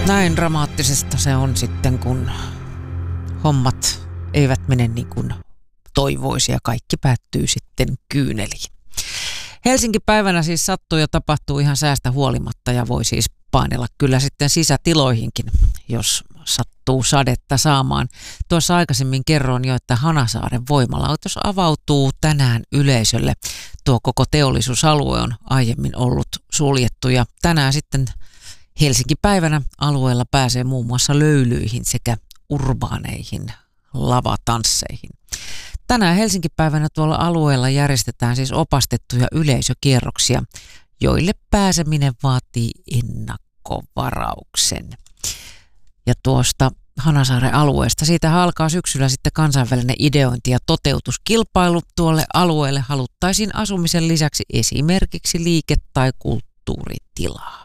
Näin dramaattisesta se on sitten, kun hommat eivät mene niin kuin toivoisi ja kaikki päättyy sitten kyyneliin. Helsinki-päivänä siis sattuu ja tapahtuu ihan säästä huolimatta ja voi siis painella kyllä sitten sisätiloihinkin, jos sattuu sadetta saamaan. Tuossa aikaisemmin kerroin jo, että Hanasaaren voimalaitos avautuu tänään yleisölle. Tuo koko teollisuusalue on aiemmin ollut suljettu ja tänään sitten Helsinki-päivänä alueella pääsee muun muassa löylyihin sekä urbaaneihin lavatansseihin. Tänään Helsinki-päivänä tuolla alueella järjestetään siis opastettuja yleisökierroksia, joille pääseminen vaatii ennakkovarauksen. Ja tuosta Hanasaaren alueesta, siitä alkaa syksyllä sitten kansainvälinen ideointi- ja toteutuskilpailu. Tuolle alueelle haluttaisiin asumisen lisäksi esimerkiksi liike- tai kulttuuritilaa.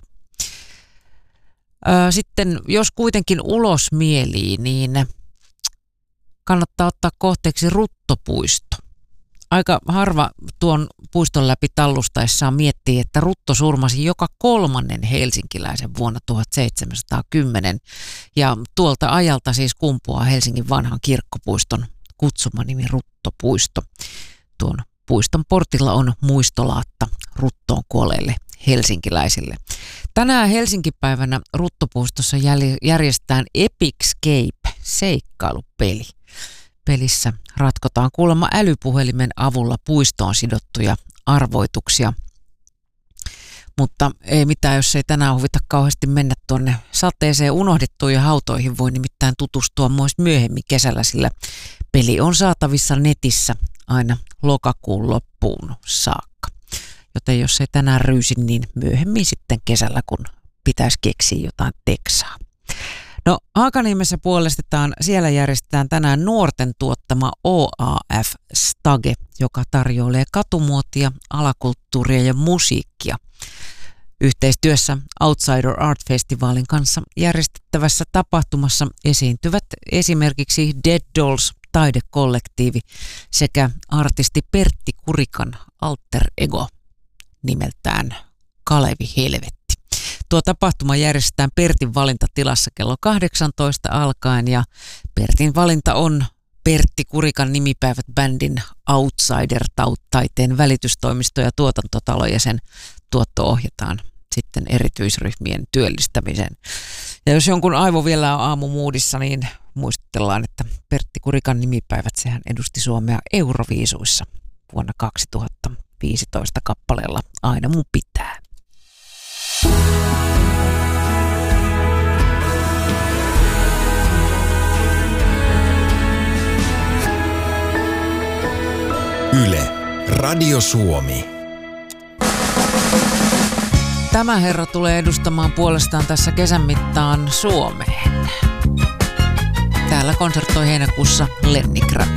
Sitten jos kuitenkin ulos mielii, niin kannattaa ottaa kohteeksi Ruttopuisto. Aika harva tuon puiston läpi tallustaessaan miettii, että Rutto surmasi joka kolmannen helsinkiläisen vuonna 1710. Ja tuolta ajalta siis kumpuaa Helsingin vanhan kirkkopuiston kutsuma nimi Ruttopuisto. Tuon puiston portilla on muistolaatta Ruttoon kuolleille helsinkiläisille. Tänään Helsinki-päivänä Ruttopuistossa järjestetään Epicscape-seikkailupeli. Pelissä ratkotaan kuulemma älypuhelimen avulla puistoon sidottuja arvoituksia. Mutta ei mitään, jos ei tänään huvita kauheasti mennä tuonne sateeseen unohdettuihin hautoihin. Voi nimittäin tutustua myös myöhemmin kesällä, sillä peli on saatavissa netissä aina lokakuun loppuun saakka. Joten jos ei tänään ryysi, niin myöhemmin sitten kesällä, kun pitäisi keksiä jotain teksaa. No Haakaniemessä puolestaan siellä järjestetään tänään nuorten tuottama OAF Stage, joka tarjoilee katumuotia, alakulttuuria ja musiikkia. Yhteistyössä Outsider Art Festivalin kanssa järjestettävässä tapahtumassa esiintyvät esimerkiksi Dead Dolls taidekollektiivi sekä artisti Pertti Kurikan alter ego nimeltään Kalevi Helvetti. Tuo tapahtuma järjestetään Pertin valintatilassa kello 18 alkaen ja Pertin valinta on Pertti Kurikan nimipäivät bändin Outsider-taiteen välitystoimisto ja tuotantotalo ja sen tuotto ohjataan sitten erityisryhmien työllistämiseen. Ja jos jonkun aivo vielä on aamumuudissa, niin muistellaan, että Pertti Kurikan nimipäivät, sehän edusti Suomea Euroviisuissa vuonna 2015 kappaleella Aina mun pitää. Yle, Radio Suomi. Tämä herra tulee edustamaan puolestaan tässä kesän mittaan Suomeen. Täällä konsertoi heinäkuussa Lenny Kravitz.